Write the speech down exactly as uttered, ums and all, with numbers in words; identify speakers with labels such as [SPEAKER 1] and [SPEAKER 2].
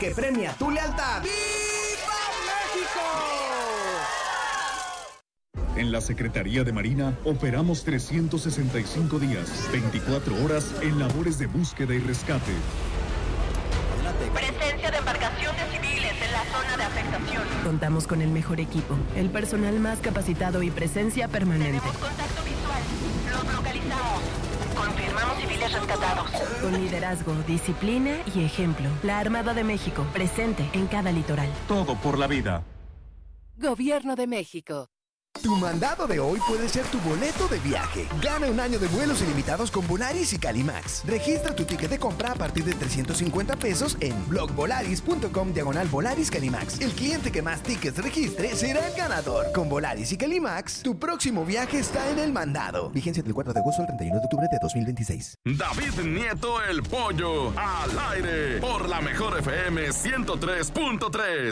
[SPEAKER 1] que premia tu lealtad.
[SPEAKER 2] ¡Viva México!
[SPEAKER 3] En la Secretaría de Marina operamos trescientos sesenta y cinco días, veinticuatro horas en labores de búsqueda y rescate.
[SPEAKER 4] Presencia de embarcaciones civiles en la zona de afectación.
[SPEAKER 5] Contamos con el mejor equipo, el personal más capacitado y presencia permanente.
[SPEAKER 4] Tenemos contacto visual. Los localizamos. Confirmamos civiles rescatados.
[SPEAKER 5] Con liderazgo, disciplina y ejemplo. La Armada de México, presente en cada litoral.
[SPEAKER 3] Todo por la vida.
[SPEAKER 6] Gobierno de México.
[SPEAKER 2] Tu mandado de hoy puede ser tu boleto de viaje. Gana un año de vuelos ilimitados con Volaris y Calimax. Registra tu ticket de compra a partir de trescientos cincuenta pesos en blogvolaris.com diagonal Volaris Calimax. El cliente que más tickets registre será el ganador. Con Volaris y Calimax, tu próximo viaje está en el mandado. Vigencia del cuatro de agosto al treinta y uno de octubre de dos mil veintiséis.
[SPEAKER 7] David Nieto el Pollo al aire por la mejor F M ciento tres punto tres.